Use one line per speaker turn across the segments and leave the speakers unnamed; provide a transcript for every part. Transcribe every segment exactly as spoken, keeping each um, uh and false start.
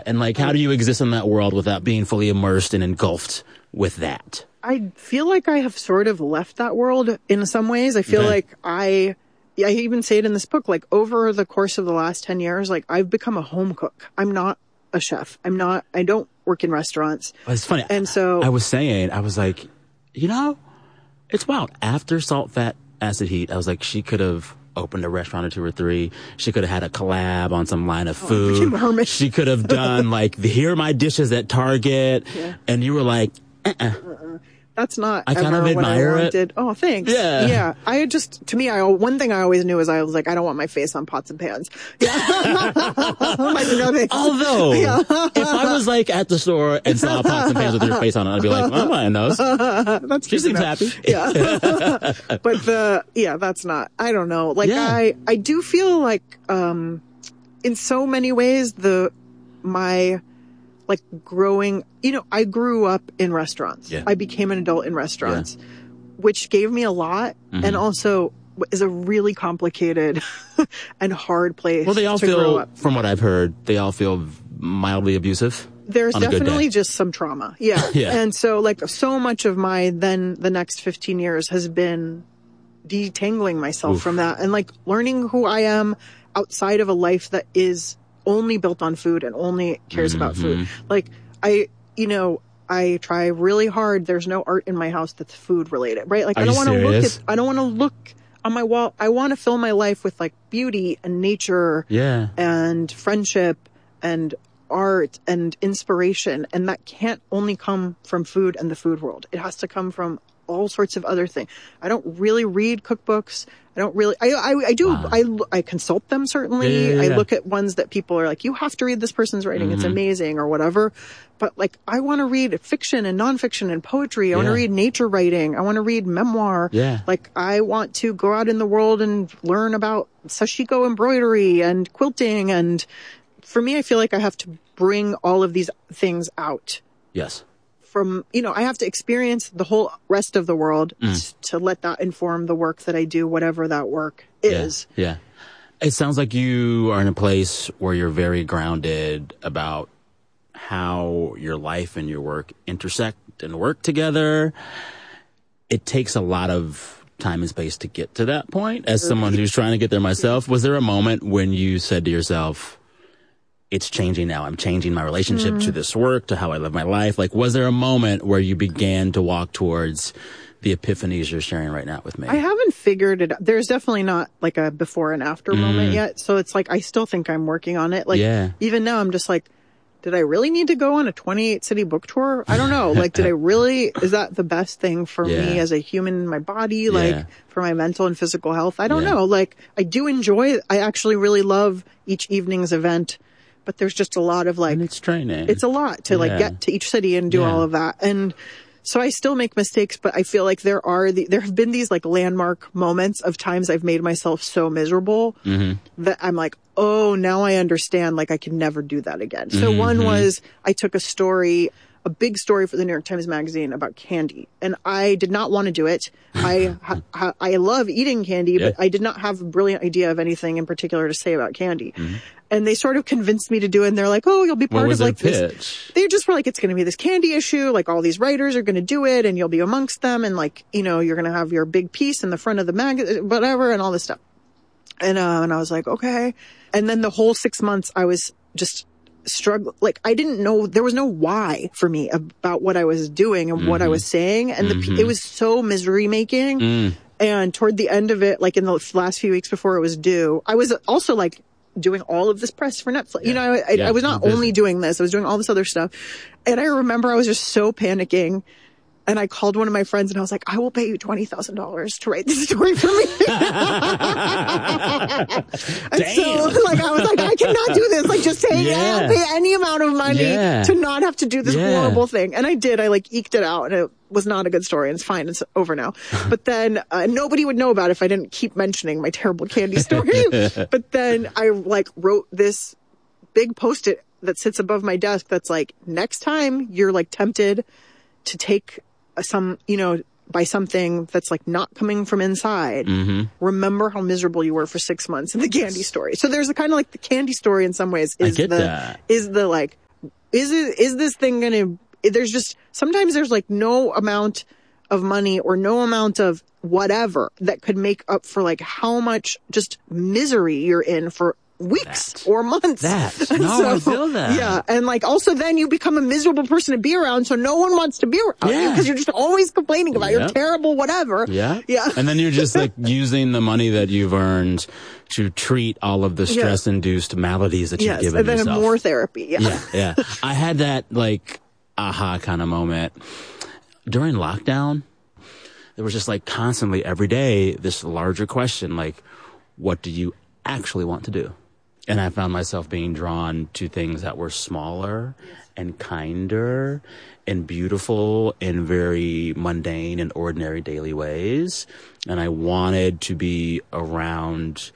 And like, how do you exist in that world without being fully immersed and engulfed with that?
I feel like I have sort of left that world in some ways. I feel
Okay.
like I, I even say it in this book, like over the course of the last ten years, like I've become a home cook. I'm not a chef. I'm not, I don't work in restaurants.
It's funny.
And so
I was saying, I was like, you know, it's wild. After Salt, Fat, Acid, Heat, I was like, she could have opened a restaurant or two or three. She could have had a collab on some line of food.
Oh,
she could have done like, the, here are my dishes at Target.
Yeah.
And you were like, uh-uh.
Uh-uh. That's not
I kind
ever
of
what I
admire it.
wanted. Oh, thanks.
Yeah.
Yeah. I just, to me, I, one thing I always knew is I was like, I don't want my face on pots and pans. Yeah. I'm like, no, thanks.
Although,
Yeah.
if I was like at the store and saw pots and pans with your face on it, I'd be like, well, I'm buying those.
That's
She
good to
seems
know.
happy.
Yeah. But the, yeah, that's not, I don't know. Like
Yeah.
I, I do feel like, um, in so many ways, the, my, like growing, you know, I grew up in restaurants.
Yeah.
I became an adult in restaurants, which gave me a lot
Mm-hmm.
and also is a really complicated and hard place
Well, they all
to grow
feel,
up.
from what I've heard, they all feel mildly abusive.
There's
on a good
definitely
day.
just some trauma. Yeah.
Yeah.
And so like so much of my then the next fifteen years has been detangling myself
Oof.
from that and like learning who I am outside of a life that is only built on food and only cares about food.
Mm-hmm.
Like I, you know, I try really hard. There's no art in my house that's food related, right? Like
Are
I don't
you
want to look
serious?
at, I don't want to look on my wall. I want to fill my life with like beauty and nature
Yeah.
and friendship and art and inspiration. And that can't only come from food and the food world. It has to come from all sorts of other things. I don't really read cookbooks. I don't really, I, I, I do,
Wow.
I, I consult them certainly.
Yeah, yeah, yeah.
I look at ones that people are like, you have to read this person's writing. It's
Mm-hmm.
amazing or whatever. But like, I want to read fiction and nonfiction and poetry. I want to
Yeah.
read nature writing. I want to read memoir.
Yeah.
Like I want to go out in the world and learn about sashiko embroidery and quilting. And for me, I feel like I have to bring all of these things out
Yes.
from, you know, I have to experience the whole rest of the world
Mm.
t- to let that inform the work that I do, whatever that work is.
Yeah. Yeah. It sounds like you are in a place where you're very grounded about how your life and your work intersect and work together. It takes a lot of time and space to get to that point. As someone who's trying to get there myself, was there a moment when you said to yourself, it's changing now. I'm changing my relationship
Mm.
to this work, to how I live my life. Like, was there a moment where you began to walk towards the epiphanies you're sharing right now with me?
I haven't figured it out. There's definitely not like a before and after moment yet. So it's like, I still think I'm working on it. Like,
Mm. Yeah.
even now I'm just like, did I really need to go on a twenty-eight city book tour? I don't know. Like, did I really, is that the best thing for
Yeah.
me as a human in my body? Like
Yeah.
for my mental and physical health? I don't
Yeah.
know. Like I do enjoy, I actually really love each evening's event, but there's just a lot of like,
And it's training.
it's a lot to like
Yeah.
get to each city and do
Yeah.
all of that. And so I still make mistakes, but I feel like there are the, there have been these like landmark moments of times I've made myself so miserable
Mm-hmm.
that I'm like, oh, now I understand. Like I can never do that again. So
Mm-hmm.
one was I took a story, a big story for the New York Times Magazine about candy, and I did not want to do it. I ha, ha, I love eating candy,
Yeah.
but I did not have a brilliant idea of anything in particular to say about candy.
Mm-hmm.
And they sort of convinced me to do it. And they're like, oh, you'll be
What
part
was
of like
their
this.
pitch?
They just were like, it's going to be this candy issue. Like all these writers are going to do it and you'll be amongst them. And like, you know, you're going to have your big piece in the front of the mag, whatever, and all this stuff. And, uh, and I was like, okay. And then the whole six months I was just struggling. Like I didn't know, there was no why for me about what I was doing and what I was saying. And the,
Mm-hmm.
it was so misery making.
Mm.
And toward the end of it, like in the last few weeks before it was due, I was also like doing all of this press for Netflix. You know, I, I,
Yeah,
I was not
busy.
only doing this, I was doing all this other stuff. And I remember I was just so panicking. And I called one of my friends and I was like, I will pay you twenty thousand dollars to write this story for me. and
Damn.
so like, I was like, I cannot do this. Like just saying,
Yeah.
I'll pay any amount of money
Yeah.
to not have to do this
Yeah.
horrible thing. And I did. I like eked it out and it was not a good story and it's fine. It's over now. But then uh, nobody would know about it if I didn't keep mentioning my terrible candy story. But then I like wrote this big post-it that sits above my desk that's like, next time you're like tempted to take some, you know, by something that's like not coming from inside,
Mm-hmm.
remember how miserable you were for six months in the candy story. So there's a kind of like the candy story in some ways is
get
the,
that.
is the like is it, is this thing going to, there's just, sometimes there's like no amount of money or no amount of whatever that could make up for like how much just misery you're in for weeks
that.
or months.
That. No, so, I feel that.
Yeah. And like also then you become a miserable person to be around. So no one wants to be around
yeah.
you because you're just always complaining about yep. your terrible whatever.
Yeah.
Yeah.
And then you're just like using the money that you've earned to treat all of the stress induced maladies that you've
yes.
given
and then
yourself.
More therapy. Yeah.
Yeah. Yeah. I had that like aha kind of moment during lockdown. There was just like constantly every day this larger question, like, what do you actually want to do? And I found myself being drawn to things that were smaller and kinder and beautiful in very mundane and ordinary daily ways. And I wanted to be around,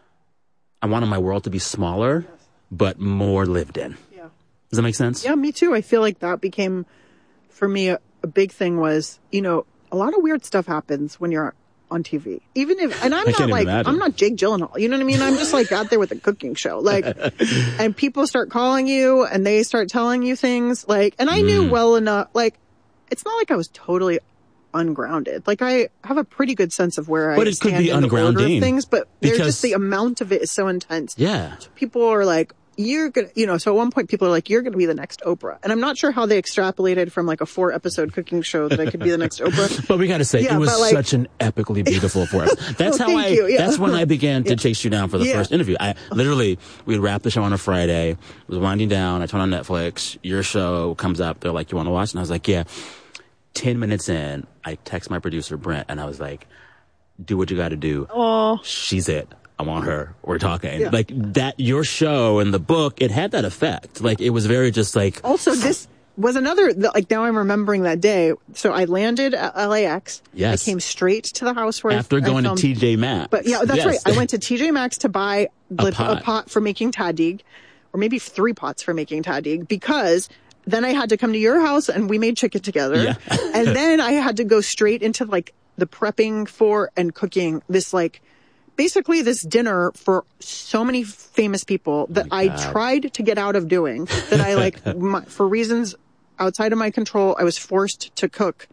I wanted my world to be smaller, but more lived in. Yeah. Does that make sense?
Yeah, me too. I feel like that became, for me, a, a big thing was, you know, a lot of weird stuff happens when you're on T V. Even if, and I'm not like, imagine. I'm not Jake Gyllenhaal. You know what I mean? I'm just like out there with a cooking show. Like, and people start calling you and they start telling you things like, and I mm. knew well enough, like, it's not like I was totally ungrounded. Like I have a pretty good sense of where
but
I
it
stand
could be
in the order of things, but there's
because,
just the amount of it is so intense.
Yeah.
So people are like, you're gonna, you know, so at one point people are like, you're gonna be the next Oprah. And I'm not sure how they extrapolated from like a four episode cooking show that I could be the next Oprah.
But we gotta say, yeah, it was like, such an epically beautiful four episodes. That's
oh,
how I,
you, yeah.
that's when I began to yeah. chase you down for the
yeah.
first interview. I literally, we'd wrap the show on a Friday, it was winding down, I turn on Netflix, your show comes up, they're like, you wanna watch? And I was like, yeah. Ten minutes in, I text my producer Brent and I was like, do what you gotta do.
Oh,
she's it. I want her. We're talking.
Yeah.
Like that, your show and the book, it had that effect. Like it was very just like.
Also, this was another, like now I'm remembering that day. So I landed at L A X.
Yes.
I came straight to the house where
After
I,
going
I
to T J Maxx.
But yeah, that's
yes.
right. I went to T J Maxx to buy
a,
like,
pot.
a pot for making tahdig, or maybe three pots for making tahdig, because then I had to come to your house and we made chicken together.
Yeah.
And then I had to go straight into like the prepping for and cooking this like, basically this dinner for so many famous people that
oh
I tried to get out of doing, that I like, my, for reasons outside of my control, I was forced to cook.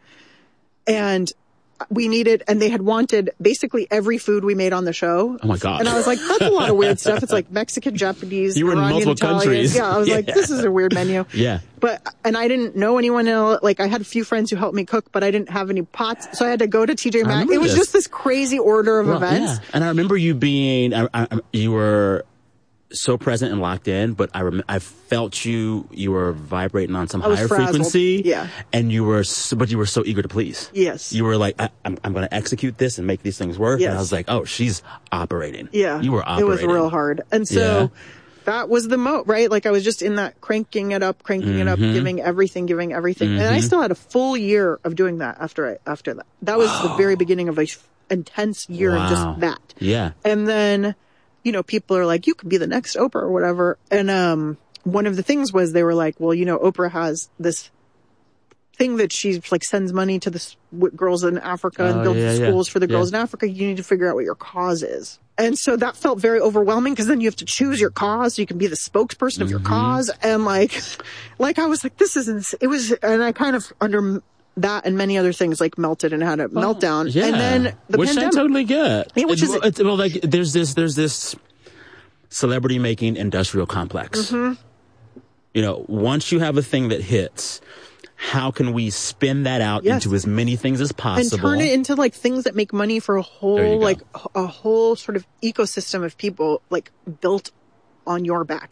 And we needed, and they had wanted basically every food we made on the show.
Oh my God.
And I was like, that's a lot of weird stuff. It's like Mexican, Japanese,
you were
Iranian,
in multiple
Italian.
countries.
Yeah, I was
yeah.
like, this is a weird menu.
Yeah.
But, and I didn't know anyone else. Like I had a few friends who helped me cook, but I didn't have any pots. So I had to go to T J Maxx. It was
this.
just this crazy order of
well,
events.
Yeah. And I remember you being, I, I, you were so present and locked in, but I rem- I felt you, you were vibrating on some higher
frazzled.
frequency.
Yeah.
And you were, so, but you were so eager to please.
Yes.
You were like, I, I'm, I'm going to execute this and make these things work.
Yes.
And I was like, oh, she's operating.
Yeah.
You were operating.
It was real hard. And so
yeah.
that was the mo, right? Like I was just in that cranking it up, cranking mm-hmm. it up, giving everything, giving everything. Mm-hmm. And I still had a full year of doing that after I, after that. That was
wow.
the very beginning of a intense year
wow.
of just that.
Yeah.
And then, you know, people are like, you could be the next Oprah or whatever. And, um, one of the things was they were like, well, you know, Oprah has this thing that she like sends money to the s- girls in Africa
oh,
and builds
yeah,
schools
yeah.
for the girls
yeah.
in Africa. You need to figure out what your cause is. And so that felt very overwhelming because then you have to choose your cause. So you can be the spokesperson of your
Mm-hmm.
cause. And like, like I was like, this isn't, it was, and I kind of under that and many other things like melted and had a
well,
meltdown.
Yeah.
And then the
which
pandemic.
I totally get.
Yeah, which
it,
is,
well, it, well, like there's this, there's this celebrity making industrial complex.
Mm-hmm.
You know, once you have a thing that hits, how can we spin that out
yes.
into as many things as possible
and turn it into like things that make money for a whole like a whole sort of ecosystem of people like built on your back.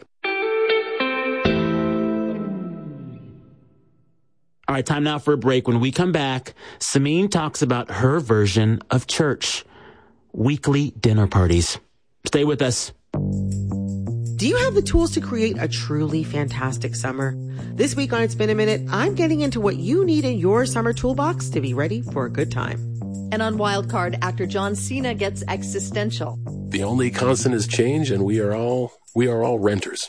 All right, time now for a break. When we come back, Samin talks about her version of church, weekly dinner parties. Stay with us.
Do you have the tools to create a truly fantastic summer? This week on It's Been a Minute, I'm getting into what you need in your summer toolbox to be ready for a good time.
And on Wildcard, actor John Cena gets existential.
The only constant is change, and we are all we are all renters.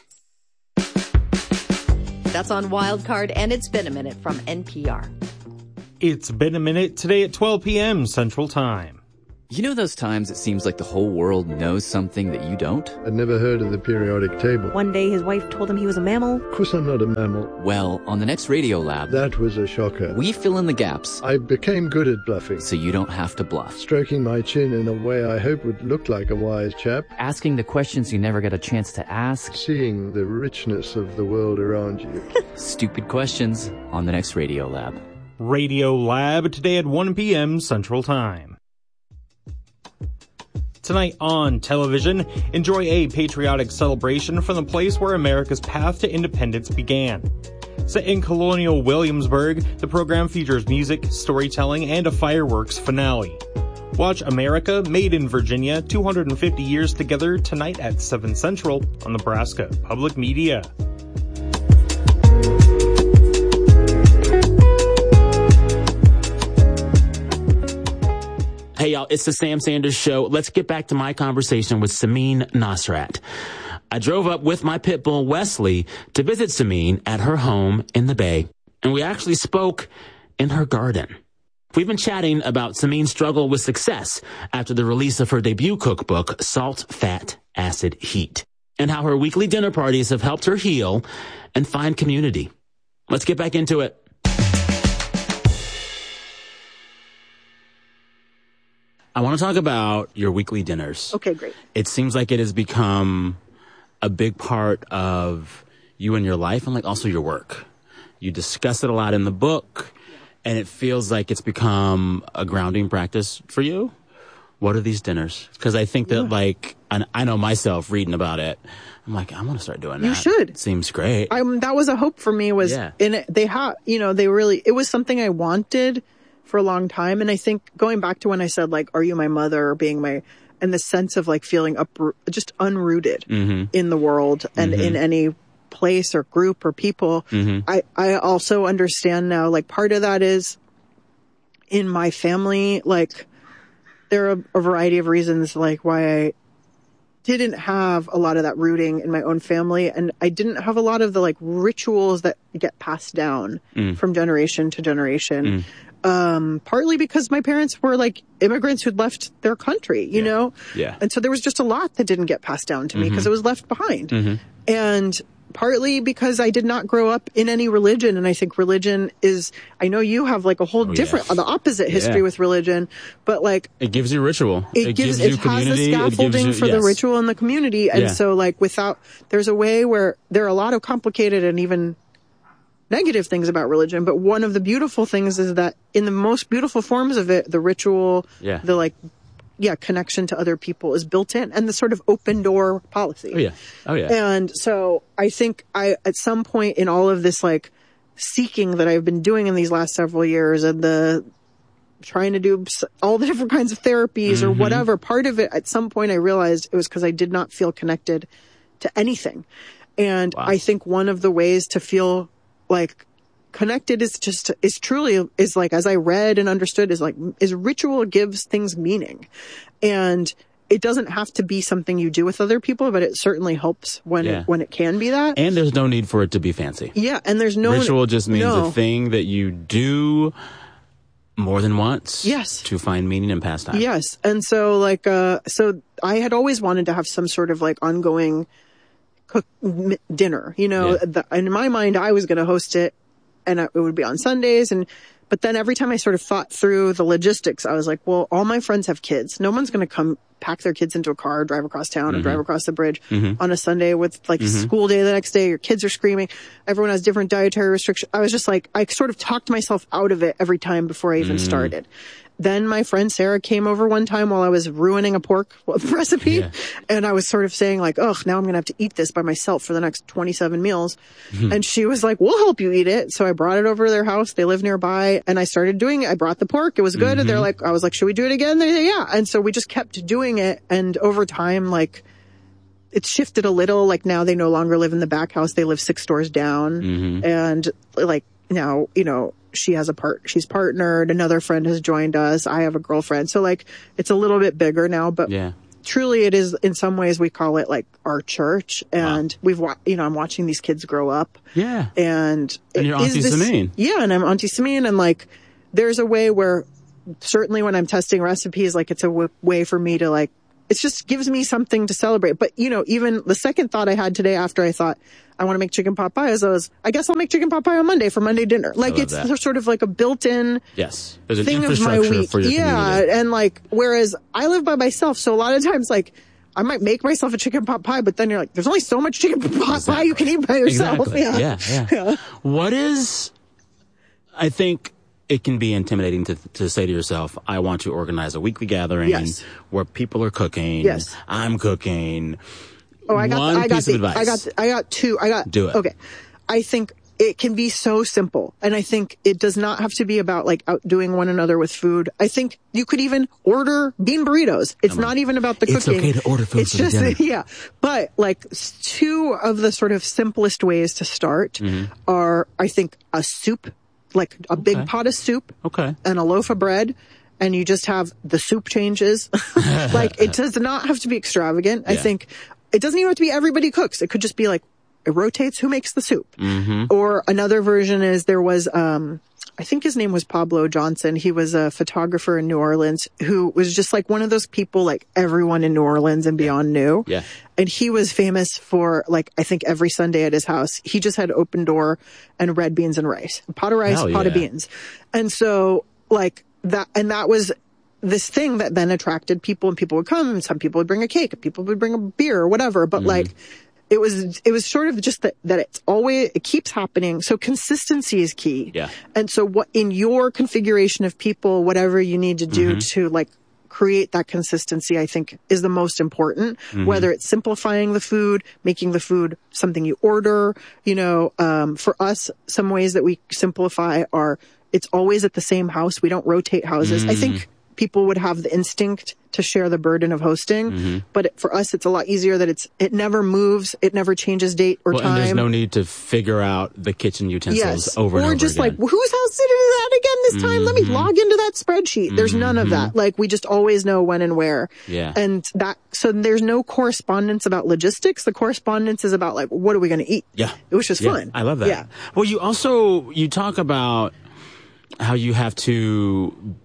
That's on Wildcard, and It's Been a Minute from N P R.
It's Been a Minute today at twelve p.m. Central Time. You know those times it seems like the whole world knows something that you don't?
I'd never heard of the periodic table.
One day his wife told him he was a mammal.
Of course I'm not a mammal.
Well, on the next Radio Lab,
that was a shocker.
We fill in the gaps.
I became good at bluffing.
So you don't have to bluff.
Stroking my chin in a way I hope would look like a wise chap.
Asking the questions you never get a chance to ask.
Seeing the richness of the world around you.
Stupid questions on the next Radio Lab.
Radio Lab today at one p.m. Central Time. Tonight on television, enjoy a patriotic celebration from the place where America's path to independence began. Set in colonial Williamsburg, the program features music, storytelling, and a fireworks finale. Watch America, Made in Virginia, two hundred fifty Years Together tonight at seven Central on Nebraska Public Media.
Hey y'all, it's the Sam Sanders Show. Let's get back to my conversation with Samin Nosrat. I drove up with my pit bull Wesley to visit Samin at her home in the Bay, and we actually spoke in her garden. We've been chatting about Samin's struggle with success after the release of her debut cookbook, Salt, Fat, Acid, Heat, and how her weekly dinner parties have helped her heal and find community. Let's get back into it. I want to talk about your weekly dinners.
Okay, great.
It seems like it has become a big part of you and your life and like also your work. You discuss it a lot in the book, and it feels like it's become a grounding practice for you. What are these dinners? Because I think that yeah. like, and I know myself reading about it, I'm like, I want to start doing that.
You should.
It seems great.
Um, that was a hope for me was
yeah.
in it. They have, you know, they really, it was something I wanted for a long time. And I think going back to when I said, like, are you my mother, or being my, and the sense of like feeling up, just unrooted mm-hmm. in the world and mm-hmm. in any place or group or people. Mm-hmm. I, I also understand now, like, part of that is in my family, like, there are a variety of reasons, like, why I didn't have a lot of that rooting in my own family. And I didn't have a lot of the, like, rituals that get passed down mm. from generation to generation. Mm. Um, partly because my parents were like immigrants who'd left their country, you
yeah.
know?
Yeah.
And so there was just a lot that didn't get passed down to me because
mm-hmm.
it was left behind.
Mm-hmm.
And partly because I did not grow up in any religion. And I think religion is, I know you have like a whole
oh,
different,
yeah.
the opposite history
yeah.
with religion, but like.
It gives you ritual.
It,
it
gives,
gives you
it has
community.
the scaffolding
you,
for
yes.
the ritual and the community. And
yeah.
so like without, there's a way where there are a lot of complicated and even negative things about religion, but one of the beautiful things is that in the most beautiful forms of it, the ritual,
yeah.
the like, yeah, connection to other people is built in, and the sort of open door policy.
Oh yeah. Oh yeah.
And so I think I, at some point in all of this like seeking that I've been doing in these last several years and the trying to do all the different kinds of therapies mm-hmm. or whatever, part of it, at some point I realized it was because I did not feel connected to anything. And wow. I think one of the ways to feel like connected is just, is truly, is like, as I read and understood, is like, is ritual gives things meaning. And it doesn't have to be something you do with other people, but it certainly helps when,
yeah.
it, when it can be that.
And there's no need for it to be fancy.
Yeah. And there's no
ritual just means
no.
a thing that you do more than once.
Yes.
To find meaning and pastime.
Yes. And so like, uh, so I had always wanted to have some sort of like ongoing cook m- dinner, you know,
yeah.
the, in my mind, I was going to host it and it would be on Sundays. And, but then every time I sort of thought through the logistics, I was like, well, all my friends have kids. No one's going to come pack their kids into a car, drive across town mm-hmm. and drive across the bridge mm-hmm. on a Sunday with like mm-hmm. school day the next day. Your kids are screaming. Everyone has different dietary restrictions. I was just like, I sort of talked myself out of it every time before I even mm-hmm. started. Then my friend Sarah came over one time while I was ruining a pork recipe. Yeah. And I was sort of saying like, oh, now I'm going to have to eat this by myself for the next twenty-seven meals. Mm-hmm. And she was like, we'll help you eat it. So I brought it over to their house. They live nearby and I started doing it. I brought the pork. It was good. Mm-hmm. And they're like, I was like, should we do it again? They said, yeah. And so we just kept doing it. And over time, like it's shifted a little. Like now they no longer live in the back house. They live six doors down. Mm-hmm. And like now, you know, she has a part, she's partnered. Another friend has joined us. I have a girlfriend. So like, it's a little bit bigger now, but
yeah.
truly it is, in some ways we call it like our church. And
wow.
we've, wa- you know, I'm watching these kids grow up.
Yeah.
And,
and you're Auntie
this,
Samin.
Yeah. And I'm Auntie Samin. And like, there's a way where certainly when I'm testing recipes, like it's a w- way for me to like, it just gives me something to celebrate. But, you know, even the second thought I had today after I thought I want to make chicken pot pie is I was, I guess I'll make chicken pot pie on Monday for Monday dinner. Like it's
that.
sort of like a built-in
yes. There's an
thing of my
infrastructure
week.
for your
yeah.
community.
And like, whereas I live by myself. So a lot of times, like, I might make myself a chicken pot pie, but then you're like, there's only so much chicken pot
exactly.
pie you can eat by yourself.
Exactly.
Yeah.
Yeah, yeah. yeah. What is, I think it can be intimidating to to say to yourself, I want to organize a weekly gathering
Yes.
where people are cooking.
Yes.
I'm cooking.
Oh, I got,
One
I got
piece
the,
of advice.
I got, the, I got two. I got,
Do it.
Okay. I think it can be so simple. And I think it does not have to be about like outdoing one another with food. I think you could even order bean burritos. It's not even about the
It's
cooking.
okay to order food
It's
for the
just,
dinner.
yeah. But like s- two of the sort of simplest ways to start
Mm-hmm.
are, I think, a soup, like a big
Okay.
pot of soup
Okay.
and a loaf of bread. And you just have the soup changes. Like it does not have to be extravagant. I
Yeah.
think it doesn't even have to be everybody cooks. It could just be like, it rotates who makes the soup.
Mm-hmm.
Or another version is there was, um, I think his name was Pablo Johnson. He was a photographer in New Orleans who was just like one of those people like everyone in New Orleans and beyond knew.
Yeah.
And he was famous for like, I think every Sunday at his house, he just had open door and red beans and rice, a pot of rice,
Hell
pot of
yeah.
beans. And so like that, and that was this thing that then attracted people and people would come and some people would bring a cake and people would bring a beer or whatever. But
Mm-hmm.
like, it was, it was sort of just that, that it's always, it keeps happening. So consistency is key.
Yeah.
And so what in your configuration of people, whatever you need to do
Mm-hmm.
to like create that consistency, I think is the most important,
Mm-hmm.
whether it's simplifying the food, making the food something you order, you know, um, for us, some ways that we simplify are it's always at the same house. We don't rotate houses. I
Mm.
think people would have the instinct to share the burden of hosting,
Mm-hmm.
but it, for us, it's a lot easier that it's, it never moves. It never changes date or
Well,
time.
and there's no need to figure out the kitchen utensils
Yes.
over and
or
over
just
again.
like, whose house did it that again this time? Let me
Mm-hmm.
log into that spreadsheet. There's none of that. Like we just always know when and where.
Yeah.
And that, so there's no correspondence about logistics. The correspondence is about like, what are we going to eat?
Yeah.
Which is
Yeah,
fun.
I love that.
Yeah.
Well, you also, you talk about how you have to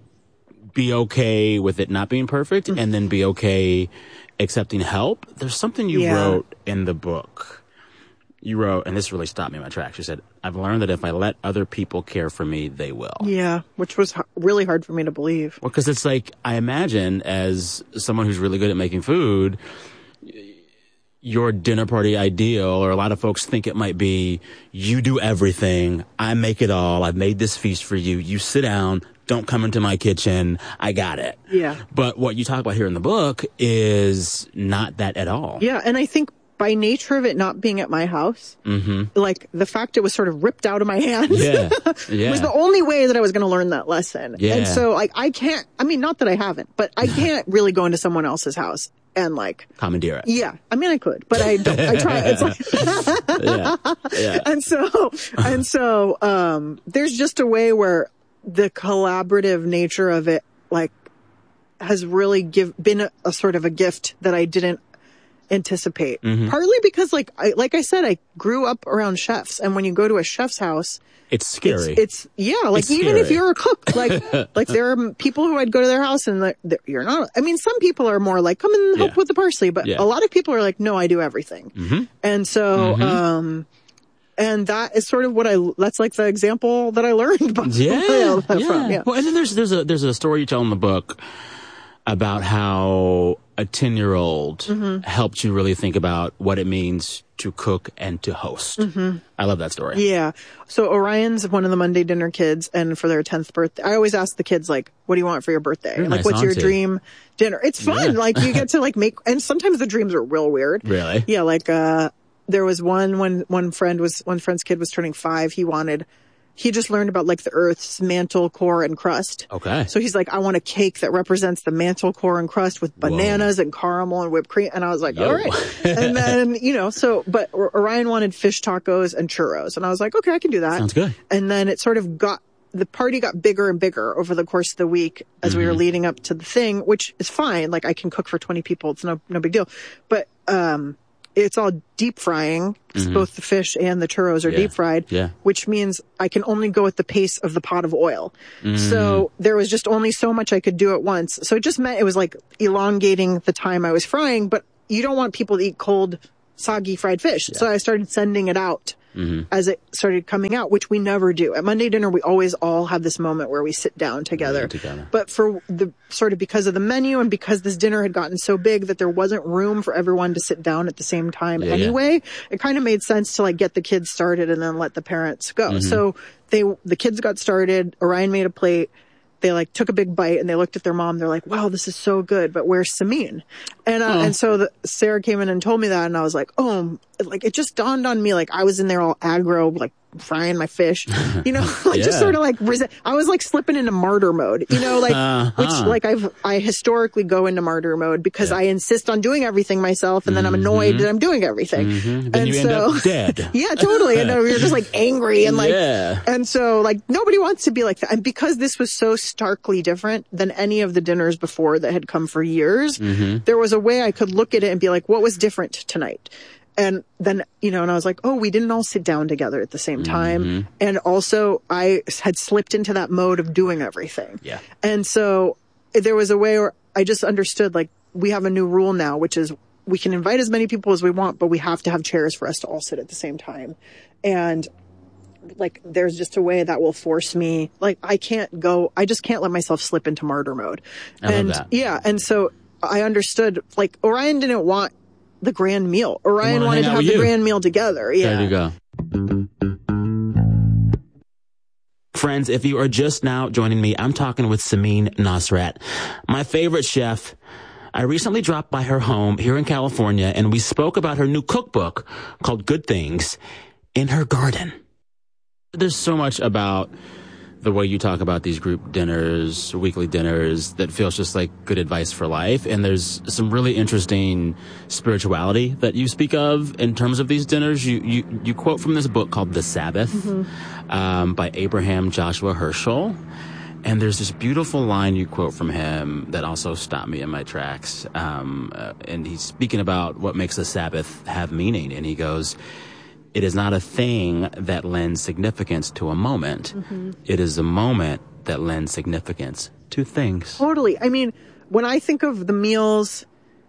be okay with it not being perfect
Mm-hmm.
and then be okay accepting help. There's something you
Yeah.
wrote in the book. You wrote, and this really stopped me in my tracks. You said, I've learned that if I let other people care for me, they will.
Yeah. Which was h- really hard for me to believe.
Well, because it's like, I imagine as someone who's really good at making food, your dinner party ideal, or a lot of folks think it might be, you do everything, I make it all, I've made this feast for you, you sit down, don't come into my kitchen, I got it.
Yeah.
But what you talk about here in the book is not that at all.
Yeah. And I think by nature of it not being at my house,
Mm-hmm.
like the fact it was sort of ripped out of my hands
Yeah. Yeah.
was the only way that I was going to learn that lesson.
Yeah.
And so like I can't, I mean, not that I haven't, but I can't really go into someone else's house and like,
Commandeer it.
yeah, I mean, I could, but I don't, I try. It's like,
Yeah. Yeah.
and so, and so, um, there's just a way where the collaborative nature of it, like, has really give, been a, a sort of a gift that I didn't anticipate.
Mm-hmm.
Partly because like, I, like I said, I grew up around chefs, and when you go to a chef's house,
It's scary.
It's, it's yeah, like
It's
even if
scary.
you're a cook, like like there are people who I'd go to their house and like, they're- you're not. I mean, some people are more like come and help
Yeah.
with the parsley, but
Yeah.
a lot of people are like, no, I do everything.
Mhm.
And so,
Mhm.
um, and that is sort of what I. That's like the example that I learned. By,
Yeah,
from,
yeah.
yeah.
Well, and then there's there's a there's a story you tell in the book about how a ten year old
Mm-hmm.
helped you really think about what it means to cook and to host.
Mm-hmm.
I love that story.
Yeah. So Orion's one of the Monday dinner kids, and for their tenth birthday, I always ask the kids, like, what do you want for your birthday?
You're a
Like,
nice
what's your
auntie.
dream dinner? It's fun.
Yeah.
Like, you get to, like, make, and sometimes the dreams are real weird.
Really?
Yeah. Like, uh, there was one, when one friend was, one friend's kid was turning five, he wanted, he just learned about, like, the Earth's mantle, core, and crust.
Okay.
So he's like, I want a cake that represents the mantle, core, and crust with bananas and caramel and whipped cream. And I was like,
Yo.
all right. And then, you know, so, but O- Orion wanted fish tacos and churros. And I was like, okay, I can do that.
Sounds good.
And then it sort of got, the party got bigger and bigger over the course of the week as we were leading up to the thing, which is fine. Like I can cook for twenty people. It's no, no big deal. But, um, it's all deep frying. Mm-hmm. Both the fish and the churros are
yeah.
deep fried,
yeah.
which means I can only go at the pace of the pot of oil. Mm. So there was just only so much I could do at once. So it just meant it was like elongating the time I was frying, but you don't want people to eat cold, soggy fried fish. Yeah. So I started sending it out. Mm-hmm. As it started coming out, which we never do. At Monday dinner, we always all have this moment where we sit down together. together. But for the sort of because of the menu and because this dinner had gotten so big that there wasn't room for everyone to sit down at the same time yeah, anyway, yeah. it kind of made sense to like get the kids started and then let the parents go. Mm-hmm. So they, the kids got started. Orion made a plate. They like took a big bite and they looked at their mom. They're like, wow, this is so good, but where's Samin? And, uh, oh. and so the, Sarah came in and told me that. And I was like, oh, like it just dawned on me. Like I was in there all aggro, like frying my fish, you know, like yeah. just sort of like, resi- I was like slipping into martyr mode, you know, like, uh-huh. which like I've, I historically go into martyr mode because yeah. I insist on doing everything myself and then I'm annoyed mm-hmm. that I'm doing everything.
Mm-hmm. Then
and
you
so,
end up dead.
yeah, totally. And you're just like angry and like,
yeah.
and so like nobody wants to be like that. And because this was so starkly different than any of the dinners before that had come for years, mm-hmm. there was a way I could look at it and be like, what was different tonight? And then, you know, and I was like, oh, we didn't all sit down together at the same time. Mm-hmm. And also I had slipped into that mode of doing everything.
Yeah.
And so there was a way where I just understood, like, we have a new rule now, which is we can invite as many people as we want, but we have to have chairs for us to all sit at the same time. And like, there's just a way that will force me, like, I can't go, I just can't let myself slip into martyr mode.
I
and
love that.
yeah. And so I understood, like, Orion didn't want the grand meal. Orion wanted to have the grand meal together. Yeah.
There you go. Friends, if you are just now joining me, I'm talking with Samin Nosrat, my favorite chef. I recently dropped by her home here in California, and we spoke about her new cookbook called Good Things in her garden. There's so much about the way you talk about these group dinners, weekly dinners, that feels just like good advice for life. And there's some really interesting spirituality that you speak of in terms of these dinners. You you, you quote from this book called The Sabbath, mm-hmm. um, by Abraham Joshua Herschel. And there's this beautiful line you quote from him that also stopped me in my tracks. Um, uh, and he's speaking about what makes a Sabbath have meaning. And he goes, it is not a thing that lends significance to a moment. Mm-hmm. It is a moment that lends significance to things.
Totally. I mean, when I think of the meals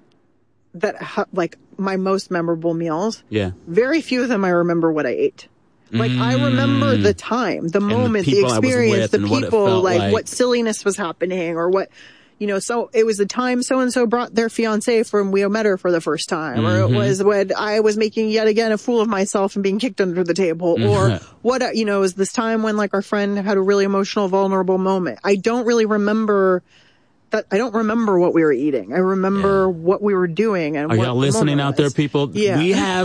that, ha- like, my most memorable meals,
yeah, very
few of them I remember what I ate. Like, mm. I remember the time, the moment, the, the experience, the people, like, like what silliness was happening or what... You know, so it was the time so-and-so brought their fiancé from We Met Her for the first time. Mm-hmm. Or it was when I was making yet again a fool of myself and being kicked under the table. Mm-hmm. Or what, you know, it was this time when like our friend had a really emotional, vulnerable moment. I don't really remember that. I don't remember what we were eating. I remember yeah. what we were doing. And
Are
what
y'all listening out there, people?
Yeah.
We have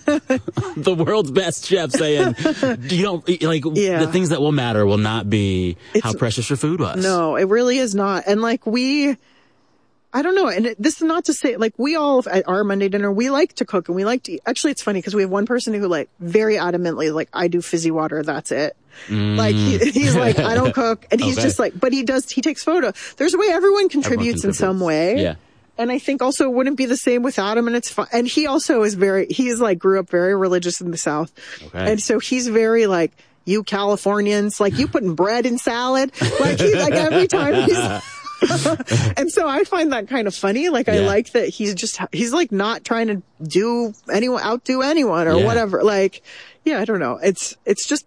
the world's best chef saying, you don't, like, yeah. the things that will matter will not be it's, how precious your food was.
No, it really is not. And like we, I don't know. And it, this is not to say, like, we all, at our Monday dinner, we like to cook and we like to eat. Actually, it's funny because we have one person who, like, very adamantly, like, I do fizzy water, that's it. Mm. Like, he, he's like, I don't cook. And he's okay. just like, but he does, he takes photo. There's a way everyone contributes, everyone contributes. in some way.
Yeah.
And I think also it wouldn't be the same without him. And it's fun. And he also is very, he's like, grew up very religious in the South. Okay. And so he's very like, you Californians, like, you putting bread in salad. Like, he, like, every time he's, and so I find that kind of funny. Like, yeah. I like that he's just, he's like not trying to do anyone, outdo anyone or yeah. whatever. Like, yeah, I don't know. It's, it's just,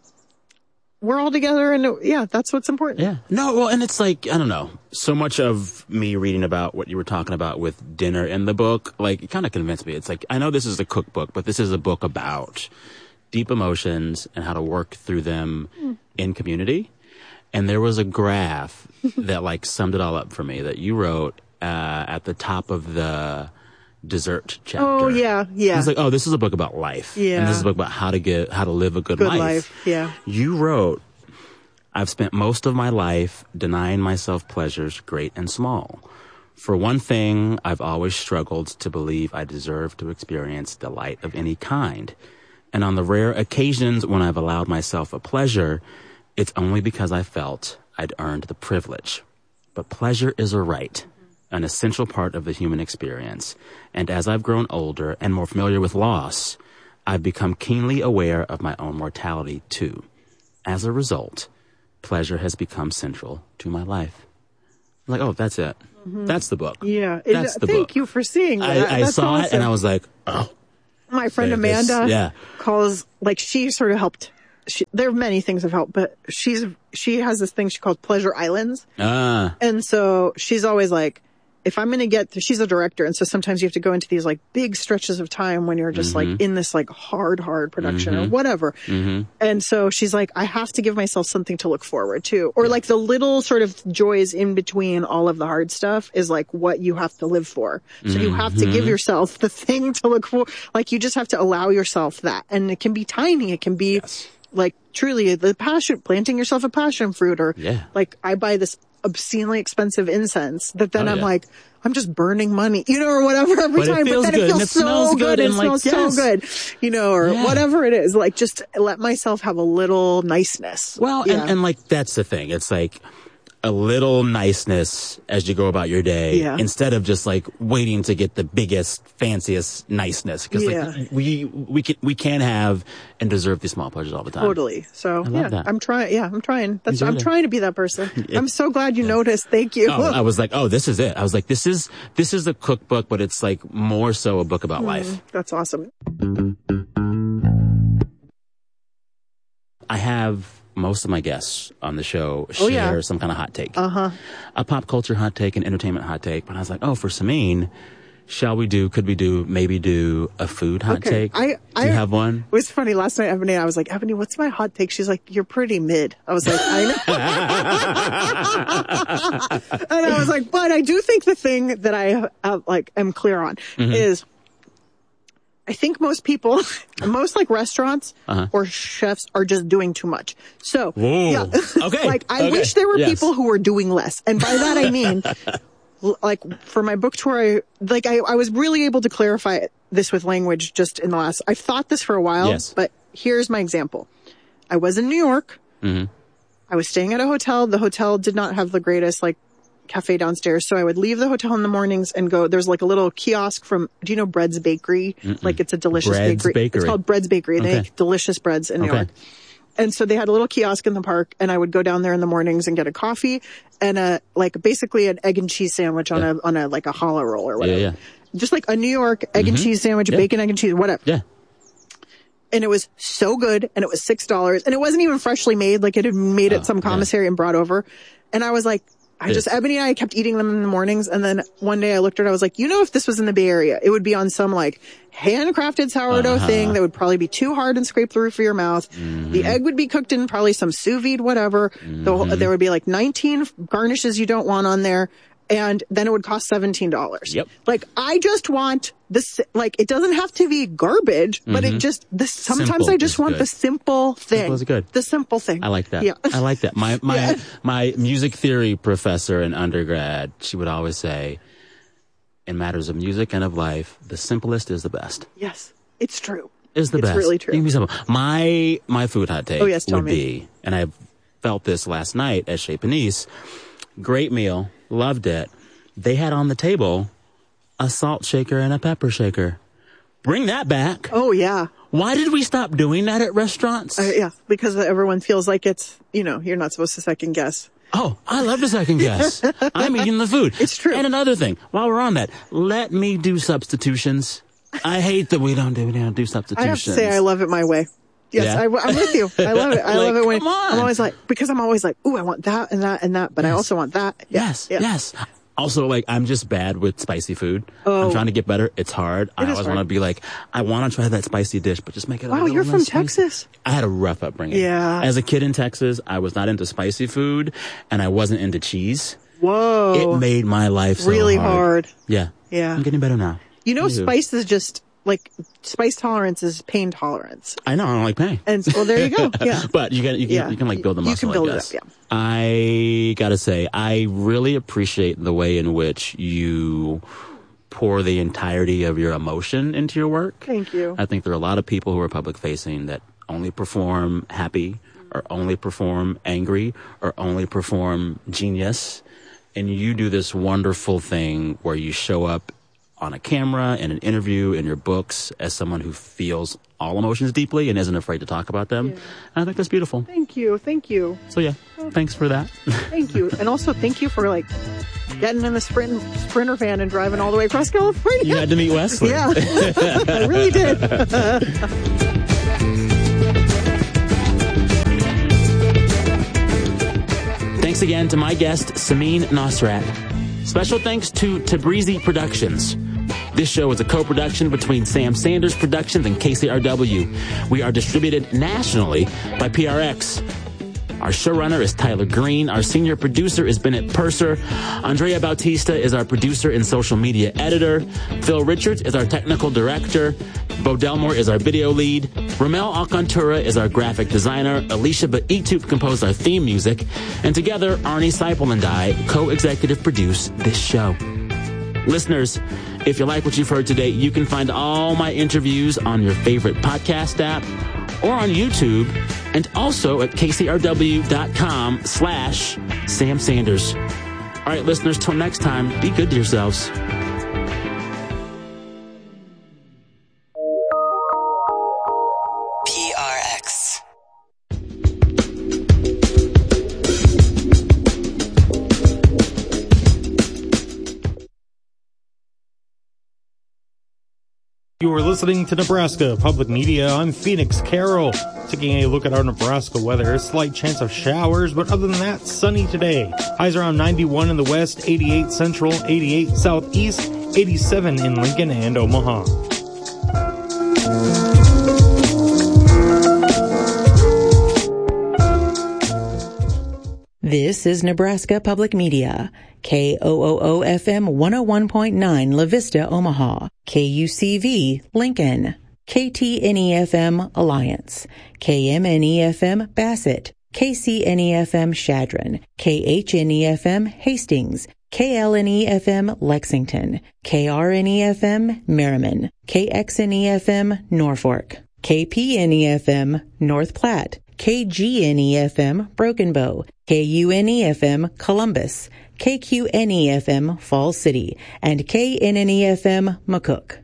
we're all together and yeah, that's what's important.
Yeah. No, well, and it's like, I don't know, so much of me reading about what you were talking about with dinner in the book, like, it kind of convinced me. It's like, I know this is a cookbook, but this is a book about deep emotions and how to work through them mm. in community. And there was a graph that like summed it all up for me that you wrote uh, at the top of the dessert chapter.
Oh yeah, yeah.
I was like, oh, this is a book about life.
Yeah.
And this is a book about how to get how to live a good,
good
life.
life. Yeah.
You wrote, I've spent most of my life denying myself pleasures great and small. For one thing, I've always struggled to believe I deserve to experience delight of any kind. And on the rare occasions when I've allowed myself a pleasure, it's only because I felt I'd earned the privilege. But pleasure is a right, an essential part of the human experience. And as I've grown older and more familiar with loss, I've become keenly aware of my own mortality too. As a result, pleasure has become central to my life. I'm like, oh, that's it. Mm-hmm. That's the book.
Yeah.
That's
it,
the
thank
book.
you for seeing that.
I, I
that's
saw
awesome.
it and I was like, oh.
My friend
There it is.
Amanda
Yeah.
calls, like, she sort of helped. She, there are many things have helped, but she's she has this thing she calls Pleasure Islands.
Ah.
And so she's always like, if I'm going to get, she's a director. And so sometimes you have to go into these like big stretches of time when you're just
Mm-hmm.
like in this like hard, hard production
Mm-hmm.
or whatever.
Mm-hmm.
And so she's like, I have to give myself something to look forward to. Or like the little sort of joys in between all of the hard stuff is like what you have to live for. So you have to give yourself the thing to look for. Like you just have to allow yourself that. And it can be tiny. It can be
Yes.
like truly the passion, planting yourself a passion fruit, or
Yeah.
like I buy this obscenely expensive incense that then
Oh,
I'm
yeah.
like, I'm just burning money, you know, or whatever every
But it
time.
feels
but then
good,
it
and
feels
it
so
smells
good,
good,
and it
and, like,
smells
yes.
so good, you know, or
Yeah.
whatever it is. Like just let myself have a little niceness.
Well,
Yeah.
and, and like, that's the thing. It's like a little niceness as you go about your day
Yeah.
instead of just like waiting to get the biggest, fanciest niceness. Cause
Yeah.
like we, we can, we can have and deserve these small pleasures all the time.
Totally. So
love
yeah,
that.
I'm trying. Yeah, I'm trying. That's,
You
I'm
did it.
trying to be that person. I'm so glad you noticed. Thank you.
Oh, I was like, oh, this is it. I was like, this is, this is a cookbook, but it's like more so a book about life.
That's awesome.
I have most of my guests on the show
Oh,
share
yeah.
some kind of hot take.
Uh-huh.
A pop culture hot take, an entertainment hot take. But I was like, oh, for Samin, shall we do, could we do, maybe do a food hot
Okay.
take?
I-
do
I-
you have one?
It was funny last night, Ebony. I was like, Ebony, what's my hot take? She's like, you're pretty mid. I was like, I know. And I was like, but I do think the thing that I uh, like am clear on
Mm-hmm.
is, I think most people, most like restaurants
Uh-huh.
or chefs are just doing too much. So,
Whoa.
yeah,
Okay.
like I
Okay.
wish there were
Yes.
people who were doing less, and by that I mean. l- Like for my book tour, I, like I, I was really able to clarify this with language just in the last, I've thought this for a while,
Yes.
but here's my example. I was in New York.
Mm-hmm.
I was staying at a hotel. The hotel did not have the greatest like cafe downstairs. So I would leave the hotel in the mornings and go, there's like a little kiosk from, do you know Bread's Bakery? Like it's a delicious
Bread's
bakery.
Bakery.
It's called Bread's Bakery. They
Okay.
make delicious breads in New
Okay.
York. And so they had a little kiosk in the park, and I would go down there in the mornings and get a coffee and a, like basically an egg and cheese sandwich on
Yeah.
a, on a, like a challah roll or whatever.
Yeah, yeah.
Just like a New York egg and cheese sandwich,
Yeah.
bacon, egg and cheese, whatever.
Yeah.
And it was so good, and it was six dollars, and it wasn't even freshly made. Like it had made
Oh,
at some commissary and brought over. And I was like, I just,
This.
Ebony and I kept eating them in the mornings. And then one day I looked at it, I was like, you know, if this was in the Bay Area, it would be on some like handcrafted sourdough
Uh-huh.
thing that would probably be too hard and scrape the roof of your mouth.
Mm-hmm.
The egg would be cooked in probably some sous vide, whatever. The whole, there would be like nineteen garnishes you don't want on there. And then it would cost seventeen dollars.
Yep.
Like, I just want this, like, it doesn't have to be garbage, but it just, this, sometimes
Simple
I just
is
want
good.
the simple thing.
Simple is good.
The simple thing.
I like that.
Yeah.
I like that. My my
Yeah.
my music theory professor in undergrad, she would always say, in matters of music and of life, the simplest is the best.
Yes. It's true.
Is the
It's
best.
really true.
You can be simple. My my food hot take
Oh, yes, tell
would
me.
be, and I felt this last night at Chez Panisse. Great meal, loved it. They had on the table a salt shaker and a pepper shaker. Bring that back.
Oh, yeah.
Why did we stop doing that at restaurants?
Uh, yeah. Because everyone feels like it's, you know, you're not supposed to second guess.
Oh, I love to second guess. I'm eating the food.
It's true.
And another thing, while we're on that, let me do substitutions. I hate that we don't do, we don't do
I
substitutions.
have to say, I love it my way. Yes,
Yeah?
I, I'm with you. I love it. I
Like,
love it when
come on.
I'm always like, because I'm always like, ooh, I want that and that and that, but I
Yes.
also want that. Yeah,
Yes,
yeah.
yes. Also, like, I'm just bad with spicy food.
Oh.
I'm trying to get better. It's hard. I
is
always
hard.
want to be like, I want to try that spicy dish, but just make it a
Wow,
little
you're from
less spicy.
Texas?
I had a rough upbringing.
Yeah.
As a kid in Texas, I was not into spicy food, and I wasn't into cheese.
Whoa.
It made my life so
really
hard.
hard.
Yeah.
Yeah.
I'm getting better now.
You know,
Anywho.
spice is just like spice tolerance is pain tolerance.
I know, I don't like pain.
And well, there you go. Yeah.
But you can you can,
Yeah.
you can like build the
You
muscle.
can build
I
it
guess.
up, yeah.
I gotta say, I really appreciate the way in which you pour the entirety of your emotion into your work.
Thank you.
I think there are a lot of people who are public facing that only perform happy, or only perform angry, or only perform genius. and you do this wonderful thing where you show up on a camera, in an interview, in your books, as someone who feels all emotions deeply and isn't afraid to talk about them. Yeah. And I think that's beautiful.
Thank you. Thank you.
So, yeah, thanks for that.
Thank you. And also thank you for, like, getting in the sprint, Sprinter van and driving all the way across California.
You had to meet Wesley.
Yeah, I really did.
Thanks again to my guest, Samin Nosrat. Special thanks to Tabrizi Productions. This show is a co-production between Sam Sanders Productions and K C R W. We are distributed nationally by P R X. Our showrunner is Tyler Green. Our senior producer is Bennett Purser. Andrea Bautista is our producer and social media editor. Phil Richards is our technical director. Bo Delmore is our video lead. Ramel Alcantura is our graphic designer. Alicia Baitup composed our theme music. And together, Arnie Seipel and I co-executive produce this show. Listeners, if you like what you've heard today, you can find all my interviews on your favorite podcast app or on YouTube, and also at kcrw.com slash Sam Sanders. All right, listeners, till next time, be good to yourselves.
P R X.
You are listening to Nebraska Public Media. I'm Phoenix Carroll. Taking a look at our Nebraska weather, a slight chance of showers, but other than that, sunny today. Highs around ninety-one in the west, eighty-eight central, eighty-eight southeast, eighty-seven in Lincoln and Omaha.
This is Nebraska Public Media. K O O O F M one oh one point nine La Vista, Omaha. K U C V, Lincoln. K T N E F M, Alliance. K M N E F M, Bassett. K C N E F M, Shadron. K H N E F M, Hastings. K L N E F M, Lexington. K R N E F M, Merriman. K X N E F M, Norfolk. K P N E F M, North Platte. K G N E F M, Broken Bow. K U N E F M, Columbus. K Q N E F M, Falls City. And K N N E F M, McCook.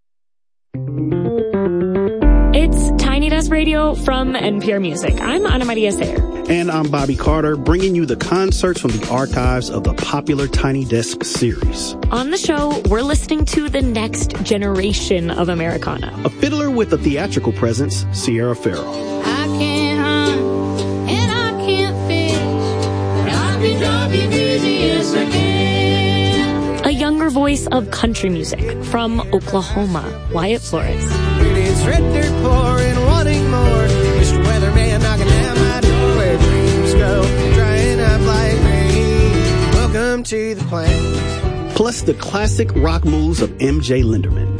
It's Tiny Desk Radio from N P R Music. I'm Ana Maria Sayer.
And I'm Bobby Carter, bringing you the concerts from the archives of the popular Tiny Desk series.
On the show, we're listening to the next generation of Americana.
A fiddler with a theatrical presence, Sierra Farrell.
I can't hunt, and I can't fish, but I can drive you crazy, yes I can.
A younger voice of country music from Oklahoma, Wyatt Flores.
It's red dirt pouring, wanting more. Mister Weatherman knocking down my door where dreams go, drying up like rain. Welcome to the plains.
Plus the classic rock moves of M J Linderman.